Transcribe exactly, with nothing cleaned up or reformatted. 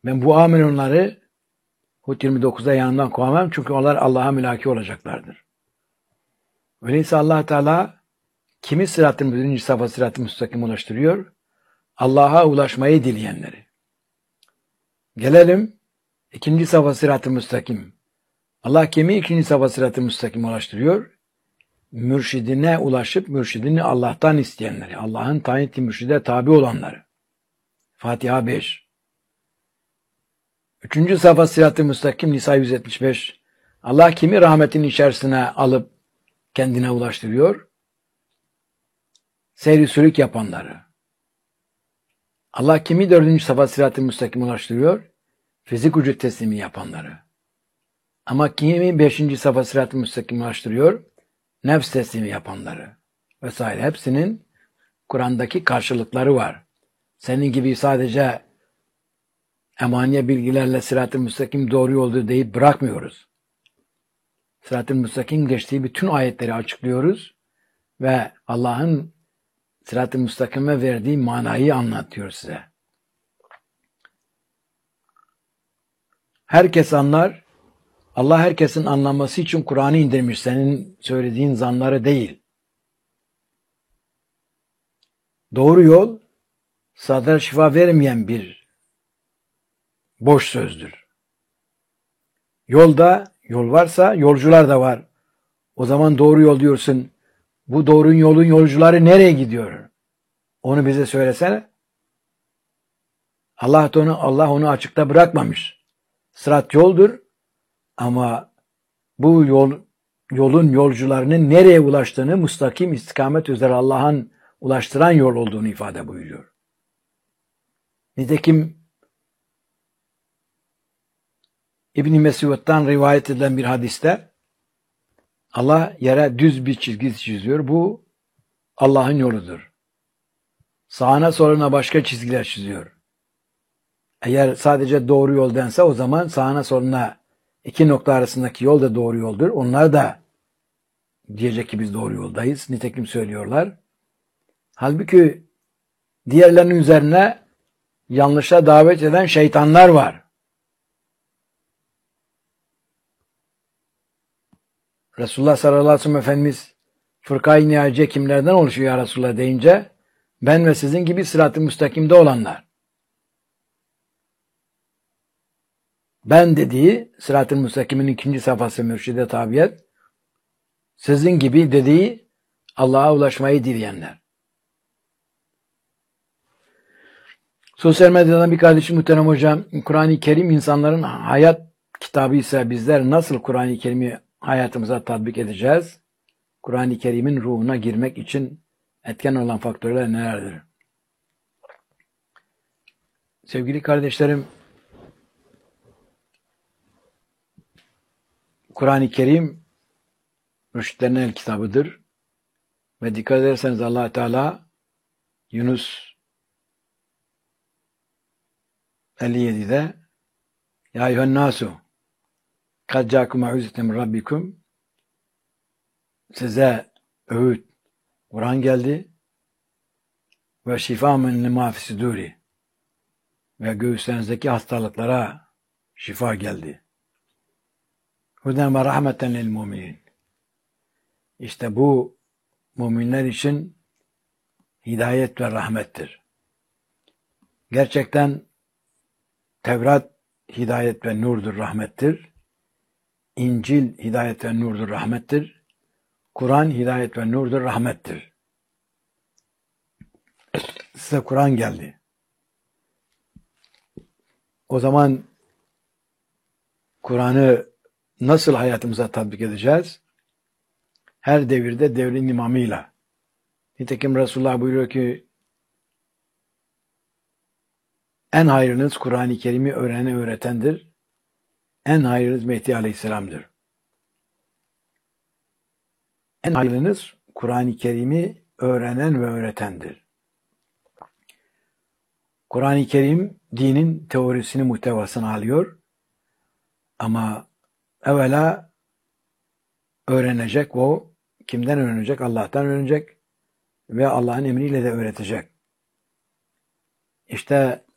Ben bu amenonları Hud yirmi dokuzda yanından kovamam çünkü onlar Allah'a mülaki olacaklardır. Öyleyse Allah Teala kimi sıratın birinci safa sıratı müstakim ulaştırıyor? Allah'a ulaşmayı dileyenleri. Gelelim ikinci safa sıratı müstakim. Allah kimi ikinci safa sıratı müstakim ulaştırıyor? Mürşidine ulaşıp mürşidini Allah'tan isteyenleri. Allah'ın tayin ettiği mürşide tabi olanları. Fatiha beş. Üçüncü safa sıratı müstakim Nisa yüz yetmiş beş. Allah kimi rahmetin içerisine alıp kendine ulaştırıyor? Seyri sülük yapanları. Allah kimi dördüncü safa sıratı müstakim ulaştırıyor? Fizik vücut teslimi yapanları. Ama kimi beşinci safa sıratı müstakim ulaştırıyor? Nefs teslimi yapanları. Vesaire. Hepsinin Kur'an'daki karşılıkları var. Senin gibi sadece emaniye bilgilerle sırat-ı müstakim doğru yoldur deyip bırakmıyoruz. Sırat-ı müstakim geçtiği bütün ayetleri açıklıyoruz ve Allah'ın sırat-ı müstakime verdiği manayı anlatıyor size. Herkes anlar. Allah herkesin anlaması için Kur'an'ı indirmiş. Senin söylediğin zanları değil. Doğru yol sadra şifa vermeyen bir boş sözdür. Yolda, yol varsa yolcular da var. O zaman doğru yol diyorsun. Bu doğru yolun yolcuları nereye gidiyor? Onu bize söylesene. Allah onu, Allah onu açıkta bırakmamış. Sırat yoldur ama bu yol, yolun yolcularının nereye ulaştığını müstakim istikamet üzere Allah'ın ulaştıran yol olduğunu ifade buyuruyor. Nitekim İbn-i Mesud'dan rivayet edilen bir hadiste Allah yere düz bir çizgi çiziyor. Bu Allah'ın yoludur. Sağına soluna başka çizgiler çiziyor. Eğer sadece doğru yol dense o zaman sağına soluna iki nokta arasındaki yol da doğru yoldur. Onlar da diyecek ki biz doğru yoldayız. Nitekim söylüyorlar. Halbuki diğerlerinin üzerine yanlışa davet eden şeytanlar var. Resulullah sallallahu aleyhi ve sellem Efendimiz fırkayı nihaciye kimlerden oluşuyor ya Resulullah deyince ben ve sizin gibi sırat-ı müstakimde olanlar. Ben dediği sırat-ı müstakimin ikinci safhası mürşide tabiyet. Sizin gibi dediği Allah'a ulaşmayı dileyenler. Sosyal medyadan bir kardeşim muhterem hocam, Kur'an-ı Kerim insanların hayat kitabı ise bizler nasıl Kur'an-ı Kerim'i hayatımıza tatbik edeceğiz? Kur'an-ı Kerim'in ruhuna girmek için etken olan faktörler nelerdir? Sevgili kardeşlerim, Kur'an-ı Kerim mürşitlerin el kitabıdır. Ve dikkat ederseniz Allah Teala Yunus elli yedide Ya eyyühen nasu kad ca'akum mev'izetun min rabbikum size öğüt Kur'an geldi ve şifa min lima fi suduri ve göğüslerinizdeki hastalıklara şifa geldi. Huden ve rahmeten lil müminin. İşte bu müminler için hidayet ve rahmettir. Gerçekten Tevrat hidayet ve nurdur, rahmettir. İncil hidayet ve nurdur, rahmettir. Kur'an hidayet ve nurdur, rahmettir. Size Kur'an geldi. O zaman Kur'an'ı nasıl hayatımıza tatbik edeceğiz? Her devirde devrin imamıyla. Nitekim Resulullah buyuruyor ki en hayrınız Kur'an-ı Kerim'i öğrene öğretendir. En hayrınız Mehdi Aleyhisselam'dır. En hayrınız Kur'an-ı Kerim'i öğrenen ve öğretendir. Kur'an-ı Kerim dinin teorisini, muhtevasını alıyor. Ama evvela öğrenecek o. Kimden öğrenecek? Allah'tan öğrenecek ve Allah'ın emriyle de öğretecek. İşte